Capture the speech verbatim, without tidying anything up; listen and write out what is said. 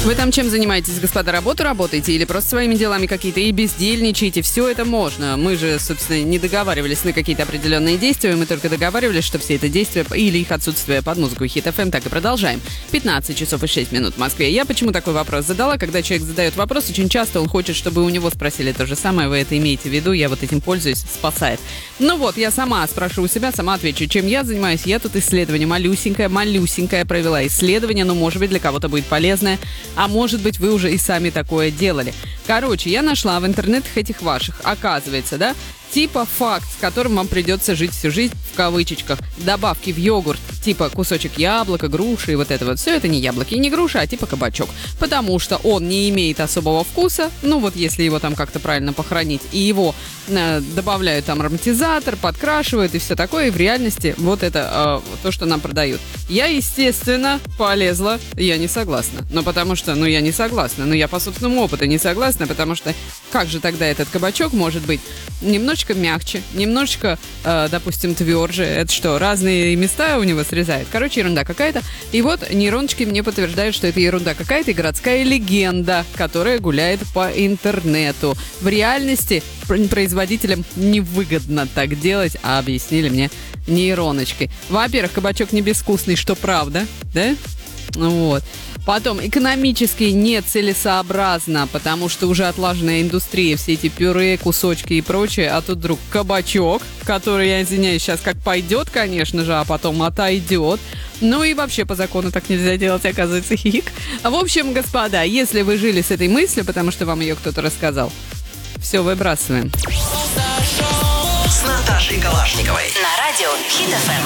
Вы там чем занимаетесь, господа? Работу работаете или просто своими делами какие-то и бездельничаете? Все это можно. Мы же, собственно, не договаривались на какие-то определенные действия, мы только договаривались, что все это действия или их отсутствие под музыку Хит эф эм так и продолжаем. пятнадцать часов и шесть минут в Москве. Я почему такой вопрос задала? Когда человек задает вопрос, очень часто он хочет, чтобы у него спросили то же самое. Вы это имеете в виду? Я вот этим пользуюсь, спасает. Ну вот, я сама спрошу у себя, сама отвечу. Чем я занимаюсь? Я тут исследование малюсенькое, малюсенькое провела исследование, но, может быть, для кого-то будет полезное. А может быть, вы уже и сами такое делали. Короче, я нашла в интернетах этих ваших, оказывается, да, типа факт, с которым вам придется жить всю жизнь, в кавычечках. Добавки в йогурт, типа кусочек яблока, груши и вот это вот. Все это не яблоки и не груши, а типа кабачок. Потому что он не имеет особого вкуса, ну вот если его там как-то правильно похоронить, и его э, добавляют там ароматизатор, подкрашивают и все такое, и в реальности вот это э, то, что нам продают. Я, естественно, полезла, я не согласна. Но потому что, ну я не согласна, но я по собственному опыту не согласна, потому что как же тогда этот кабачок может быть немножечко мягче, немножечко, э, допустим, тверже. Это что, разные места у него срезают? Короче, ерунда какая-то. И вот нейрончики мне подтверждают, что это ерунда какая-то и городская легенда, которая гуляет по интернету. В реальности производителям невыгодно так делать, а объяснили мне нейроночкой. Во-первых, кабачок не безвкусный, что правда, да? Вот. Потом, экономически нецелесообразно, потому что уже отлаженная индустрия, все эти пюре, кусочки и прочее, а тут вдруг кабачок, который, я извиняюсь, сейчас как пойдет, конечно же, а потом отойдет. Ну и вообще по закону так нельзя делать, оказывается, хик. В общем, господа, если вы жили с этой мыслью, потому что вам ее кто-то рассказал, все, выбрасываем. С Наташей Калашниковой. На радио Хит эф эм.